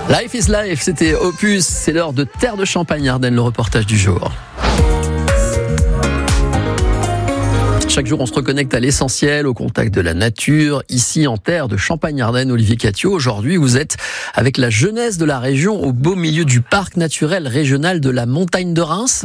Life is Life, c'était Opus, c'est l'heure de Terre de Champagne-Ardenne, le reportage du jour. Chaque jour, on se reconnecte à l'essentiel, au contact de la nature. Ici, en terre de Champagne-Ardenne, Olivier Catio, aujourd'hui, vous êtes avec la jeunesse de la région au beau milieu du parc naturel régional de la Montagne de Reims.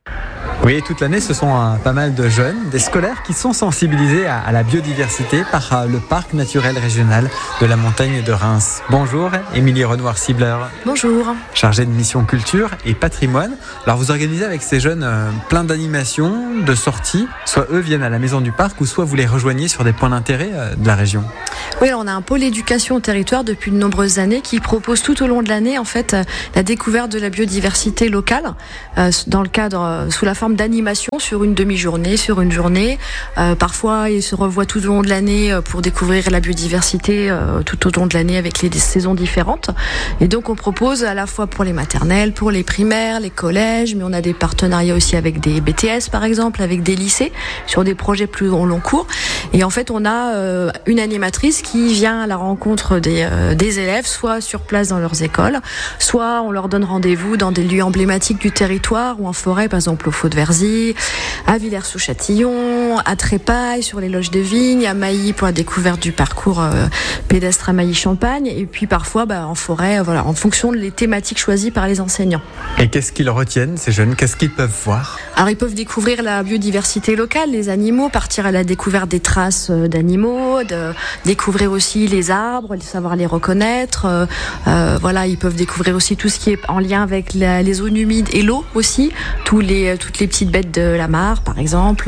Oui, toute l'année, ce sont pas mal de jeunes, des scolaires qui sont sensibilisés à la biodiversité par le parc naturel régional de la Montagne de Reims. Bonjour, Émilie Renoir-Sibler. Bonjour. Chargée de mission culture et patrimoine. Alors, vous organisez avec ces jeunes plein d'animations, de sorties. Soit eux viennent à la maison du parc ou soit vous les rejoignez sur des points d'intérêt de la région. Oui, on a un pôle éducation au territoire depuis de nombreuses années qui propose tout au long de l'année en fait la découverte de la biodiversité locale dans le cadre sous la forme d'animation sur une demi-journée, sur une journée. Parfois, ils se revoient tout au long de l'année pour découvrir la biodiversité tout au long de l'année avec les saisons différentes. Et donc, on propose à la fois pour les maternelles, pour les primaires, les collèges, mais on a des partenariats aussi avec des BTS par exemple, avec des lycées sur des projets plus long cours. Et en fait, on a une animatrice qui vient à la rencontre des élèves, soit sur place dans leurs écoles, soit on leur donne rendez-vous dans des lieux emblématiques du territoire ou en forêt, par exemple au Faux de Verzy, à Villers-sous-Châtillon, à Trépaille, sur les loges de vignes, à Mailly pour la découverte du parcours pédestre à Mailly-Champagne, et puis parfois en forêt, voilà, en fonction des thématiques choisies par les enseignants. Et qu'est-ce qu'ils retiennent, ces jeunes? Qu'est-ce qu'ils peuvent voir? Alors ils peuvent découvrir la biodiversité locale, les animaux, partir à la découverte des traces d'animaux, découvrir aussi les arbres, savoir les reconnaître. Voilà, ils peuvent découvrir aussi tout ce qui est en lien avec les zones humides et l'eau aussi, toutes les petites bêtes de la mare par exemple,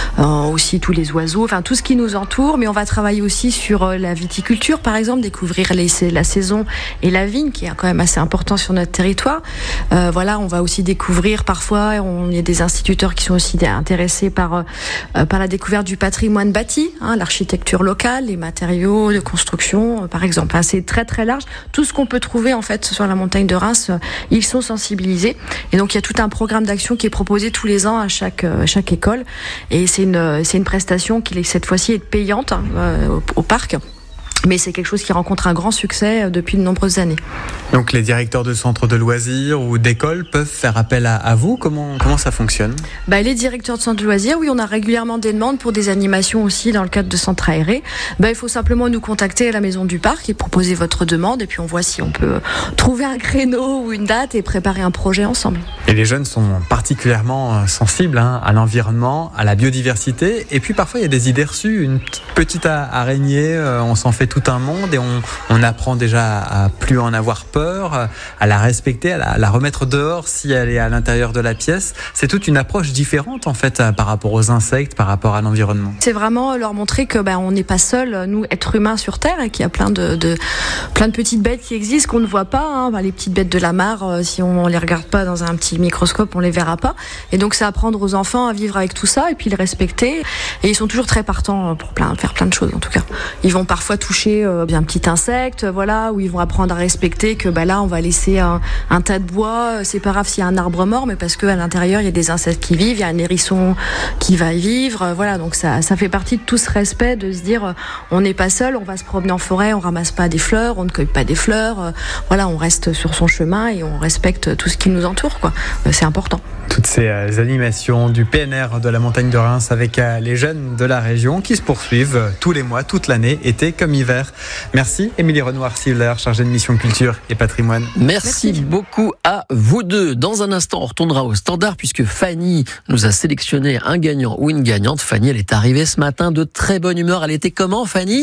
aussi tous les oiseaux, enfin tout ce qui nous entoure. Mais on va travailler aussi sur la viticulture par exemple, découvrir la saison et la vigne qui est quand même assez important sur notre territoire. Voilà, on va aussi découvrir parfois, il y a des instituteurs qui sont aussi intéressés par la découverte du patrimoine bâti, l'architecture locale, les matériaux de construction par exemple. C'est très très large. Tout ce qu'on peut trouver en fait sur la montagne de Reims, ils sont sensibilisés. Et donc il y a tout un programme d'action qui est proposé tous les ans à chaque école. Et c'est une prestation qui cette fois-ci est payante au parc. Mais c'est quelque chose qui rencontre un grand succès depuis de nombreuses années. Donc les directeurs de centres de loisirs ou d'écoles peuvent faire appel à vous. Comment ça fonctionne? Les directeurs de centres de loisirs, oui, on a régulièrement des demandes pour des animations aussi dans le cadre de centres aérés. Il faut simplement nous contacter à la maison du parc et proposer votre demande. Et puis on voit si on peut trouver un créneau ou une date et préparer un projet ensemble. Et les jeunes sont particulièrement sensibles à l'environnement, à la biodiversité. Et puis parfois il y a des idées reçues. Une petite araignée, on s'en fait tout un monde et on apprend déjà à plus en avoir peur, à la respecter, à la remettre dehors si elle est à l'intérieur de la pièce. C'est toute une approche différente en fait par rapport aux insectes, par rapport à l'environnement. C'est vraiment leur montrer que on n'est pas seuls, nous êtres humains sur Terre, et qu'il y a plein de petites bêtes qui existent qu'on ne voit pas. Les petites bêtes de la mare, si on les regarde pas dans un petit microscope, on les verra pas. Et donc c'est apprendre aux enfants à vivre avec tout ça et puis les respecter. Et ils sont toujours très partants pour faire plein de choses en tout cas. Ils vont parfois toucher un petit insecte, voilà, où ils vont apprendre à respecter que là on va laisser un tas de bois, c'est pas grave s'il y a un arbre mort, mais parce que à l'intérieur il y a des insectes qui vivent, il y a un hérisson qui va y vivre, voilà, donc ça fait partie de tout ce respect de se dire on n'est pas seul, on va se promener en forêt, on ramasse pas des fleurs, on ne cueille pas des fleurs, voilà, on reste sur son chemin et on respecte tout ce qui nous entoure, quoi. C'est important. Toutes ces animations du PNR de la Montagne de Reims avec les jeunes de la région qui se poursuivent tous les mois, toute l'année, été comme hiver. Merci Émilie Renoir-Sibler, chargée de mission culture et patrimoine. Merci beaucoup à vous deux. Dans un instant, on retournera au standard puisque Fanny nous a sélectionné un gagnant ou une gagnante. Fanny, elle est arrivée ce matin de très bonne humeur. Elle était comment, Fanny ?